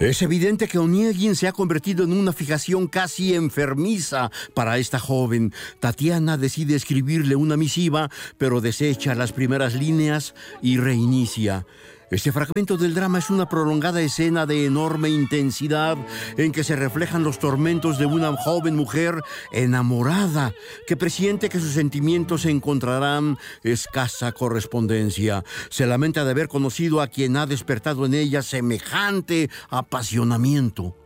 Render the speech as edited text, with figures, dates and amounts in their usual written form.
Es evidente que Onegin se ha convertido en una fijación casi enfermiza para esta joven. Tatiana decide escribirle una misiva, pero desecha las primeras líneas y reinicia. Este fragmento del drama es una prolongada escena de enorme intensidad en que se reflejan los tormentos de una joven mujer enamorada que presiente que sus sentimientos encontrarán escasa correspondencia. Se lamenta de haber conocido a quien ha despertado en ella semejante apasionamiento.